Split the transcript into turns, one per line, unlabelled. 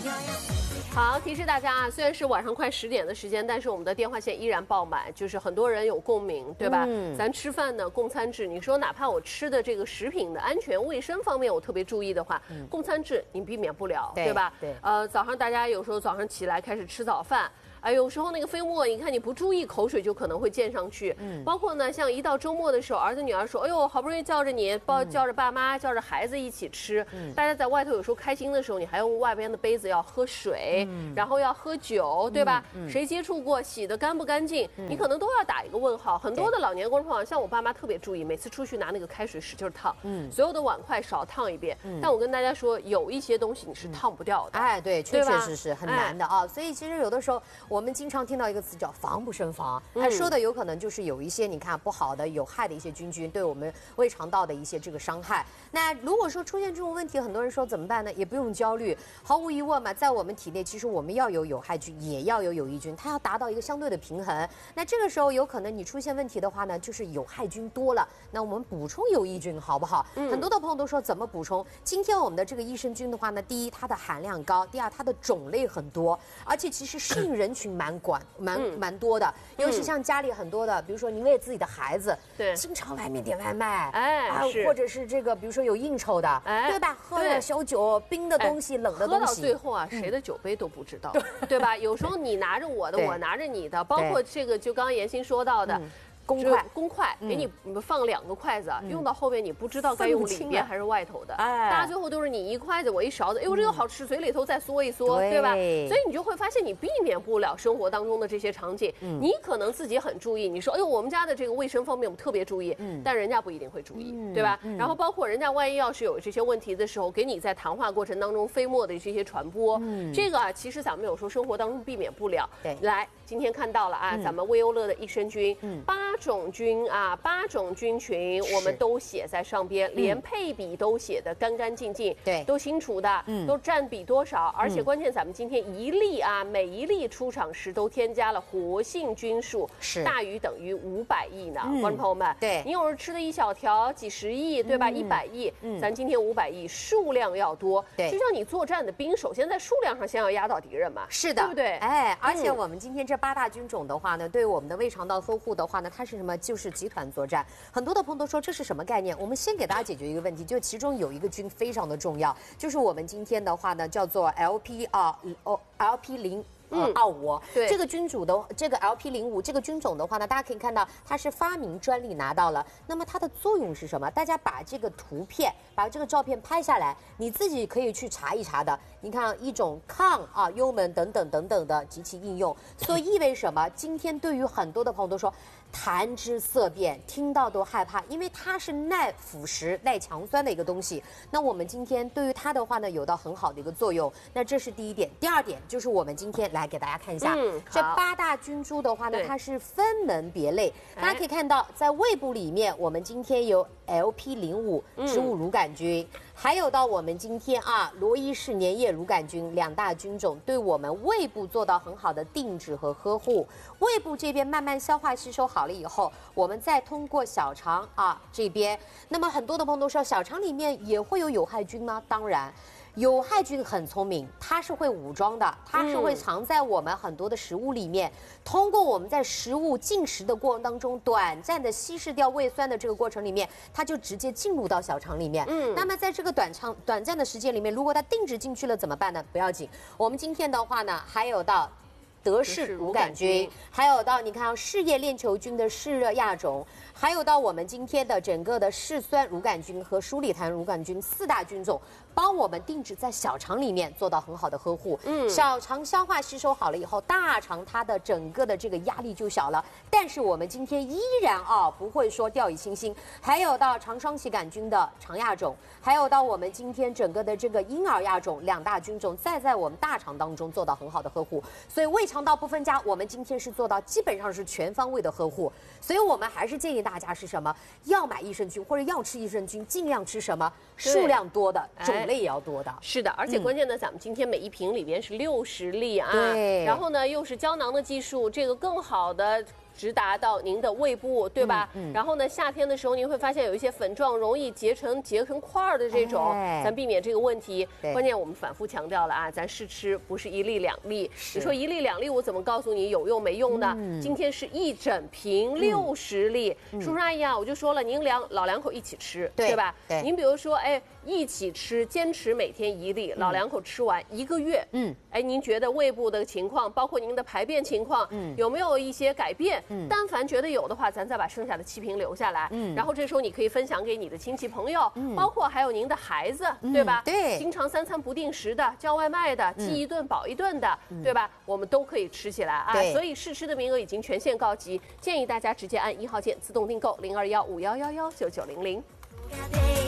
好，提示大家啊，虽然是晚上快10点的时间，但是我们的电话线依然爆满，就是很多人有共鸣，对吧？咱吃饭呢，供餐制，你说哪怕我吃的这个食品的安全卫生方面我特别注意的话，供餐制你避免不了，对吧？
对。
早上大家有时候早上起来开始吃早饭。有时候那个飞沫，你看你不注意，口水就可能会溅上去。包括呢，像一到周末的时候，儿子女儿说：“哎呦，好不容易叫着你，叫着爸妈，叫着孩子一起吃。”大家在外头有时候开心的时候，你还用外边的杯子要喝水，然后要喝酒，对吧？谁接触过，洗得干不干净，你可能都要打一个问号。很多的老年观众朋友，像我爸妈特别注意，每次出去拿那个开水使劲烫，所有的碗筷少烫一遍。但我跟大家说，有一些东西你是烫不掉的。
哎，对，确实是很难的啊。所以其实有的时候。我们经常听到一个词叫防不胜防，它说的有可能就是有一些你看不好的、有害的一些菌对我们胃肠道的一些这个伤害。那如果说出现这种问题，很多人说怎么办呢？也不用焦虑，毫无疑问嘛，在我们体内其实我们要有有害菌，也要有有益菌，它要达到一个相对的平衡。那这个时候有可能你出现问题的话呢，就是有害菌多了，那我们补充有益菌好不好？很多的朋友都说怎么补充？今天我们的这个益生菌的话呢，第一它的含量高，第二它的种类很多，而且其实适应人群蛮多的，尤其像家里很多的，比如说你为自己的孩子，对，经常外面点外卖，或者是这个，比如说有应酬的，对吧？喝了小酒、冰的东西、冷的东西，
喝到最后啊，谁的酒杯都不知道，对吧？有时候你拿着我的，我拿着你的，包括这个，就刚刚妍希说到的。公筷给你放2个筷子，用到后面你不知道该用里边还是外头的，大家最后都是你一筷子我一勺子，哎呦这个好吃，嘴里头再嗦一嗦，对吧？所以你就会发现你避免不了生活当中的这些场景，你可能自己很注意，你说哎呦我们家的这个卫生方面我们特别注意，但人家不一定会注意，对吧？然后包括人家万一要是有这些问题的时候，给你在谈话过程当中飞沫的这些传播，这个啊其实咱们有时候生活当中避免不了。来，今天看到了啊，咱们威欧乐的益生菌，8种菌啊，8种菌群，我们都写在上边，连配比都写的干干净净，对，都清楚的，都占比多少，而且关键咱们今天1粒啊，每1粒出厂时都添加了活性菌数，是大于等于500亿呢，观众朋友们，对，你有时候吃的一小条几10亿，对吧？100亿，咱今天500亿，数量要多，对，就像你作战的兵，首先在数量上先要压倒敌人嘛，是的，对不对？哎，而且我们今天这8大菌种的话呢，对我们的胃肠道呵护的话呢，它是什么？就是集团作战。很多的朋友都说这是什么概念？我们先给大家解决一个问题，就其中有一个菌非常的重要，就是我们今天的话呢叫做 LP0。25，这个菌种的这个 LP05这个菌种的话呢，大家可以看到它是发明专利拿到了。那么它的作用是什么？大家把这个图片、把这个照片拍下来，你自己可以去查一查的。你看一种抗幽门等等的及其应用，所以意味什么？今天对于很多的朋友都说谈之色变，听到都害怕，因为它是耐腐蚀、耐强酸的一个东西。那我们今天对于它的话呢，有到很好的一个作用。那这是第一点。第二点就是我们今天来给大家看一下，这8大菌株的话呢，它是分门别类。大家可以看到，在胃部里面，我们今天有 LP05植物乳杆菌，还有到我们今天罗伊氏粘液乳杆菌2大菌种，对我们胃部做到很好的定制和呵护。胃部这边慢慢消化吸收好了以后，我们再通过小肠这边。那么很多的朋友都说，小肠里面也会有害菌吗？当然。有害菌很聪明，它是会武装的，它是会藏在我们很多的食物里面，通过我们在食物进食的过程当中，短暂的稀释掉胃酸的这个过程里面，它就直接进入到小肠里面。那么在这个短暂的时间里面，如果它定植进去了怎么办呢？不要紧，我们今天的话呢，还有到德氏乳杆菌，还有到你看嗜液链球菌的嗜热亚种，还有到我们今天的整个的嗜酸乳杆菌和鼠李痰乳杆菌4大菌种，帮我们定植在小肠里面，做到很好的呵护。小肠消化吸收好了以后，大肠它的整个的这个压力就小了。但是我们今天依然不会说掉以轻心，还有到肠双歧杆菌的肠亚种，还有到我们今天整个的这个婴儿亚种2大菌种，再在我们大肠当中做到很好的呵护。所以胃肠道不分家，我们今天是做到基本上是全方位的呵护。所以我们还是建议大家是什么？要买益生菌或者要吃益生菌，尽量吃什么？数量多的，种类也要多的。是的，而且关键呢，咱们今天每一瓶里边是60粒啊，对，然后呢又是胶囊的技术，这个更好的
直达到您的胃部，对吧？然后呢，夏天的时候您会发现有一些粉状容易结成块儿的这种，咱避免这个问题。关键我们反复强调了啊，咱试吃不是1粒2粒。你说1粒2粒，我怎么告诉你有用没用呢？今天是一整瓶60粒。叔叔阿姨啊，我就说了，您老两口一起吃，对吧？对。您比如说，哎，一起吃，坚持每天1粒，老两口吃完1个月，哎，您觉得胃部的情况，包括您的排便情况，有没有一些改变？但凡觉得有的话，咱再把剩下的7瓶留下来，然后这时候你可以分享给你的亲戚朋友，包括还有您的孩子，对吧？对，经常3餐不定时的，叫外卖的，饥一顿饱一顿的，对吧？我们都可以吃起来啊。所以试吃的名额已经全线告急，建议大家直接按1号键自动订购0215119900。